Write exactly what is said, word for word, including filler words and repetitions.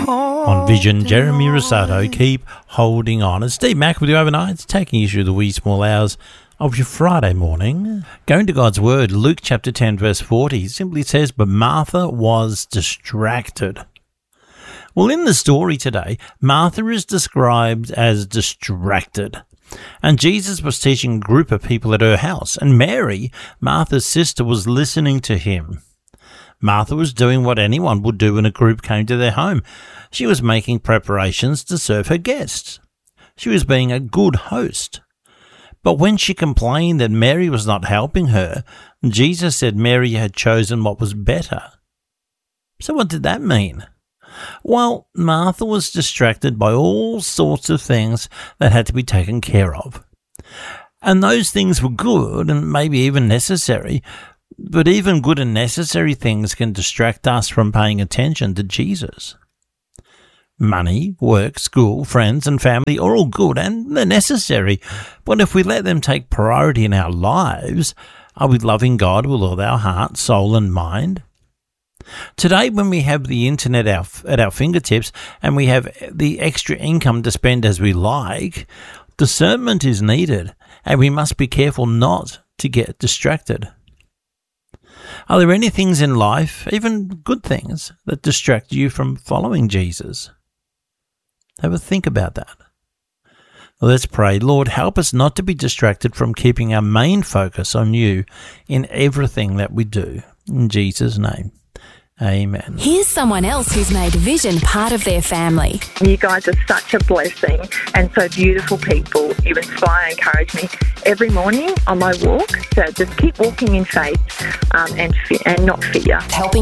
On Vision, Jeremy Rosado, keep holding on. It's Steve Mack with you overnight, taking you through the wee small hours of your Friday morning. Going to God's Word, Luke chapter ten, verse forty, simply says, "But Martha was distracted." Well, in the story today, Martha is described as distracted. And Jesus was teaching a group of people at her house, and Mary, Martha's sister, was listening to him. Martha was doing what anyone would do when a group came to their home. She was making preparations to serve her guests. She was being a good host. But when she complained that Mary was not helping her, Jesus said Mary had chosen what was better. So what did that mean? Well, Martha was distracted by all sorts of things that had to be taken care of. And those things were good and maybe even necessary, but even good and necessary things can distract us from paying attention to Jesus. Money, work, school, friends and family are all good and they're necessary, but if we let them take priority in our lives, are we loving God with all our heart, soul and mind? Today, when we have the internet at our fingertips and we have the extra income to spend as we like, discernment is needed and we must be careful not to get distracted. Are there any things in life, even good things, that distract you from following Jesus? Have a think about that. Let's pray. Lord, help us not to be distracted from keeping our main focus on you in everything that we do. In Jesus' name. Amen. Here's someone else who's made Vision part of their family. You guys are such a blessing and so beautiful people. You inspire and encourage me every morning on my walk. So just keep walking in faith um, and, fe- and not fear. Helping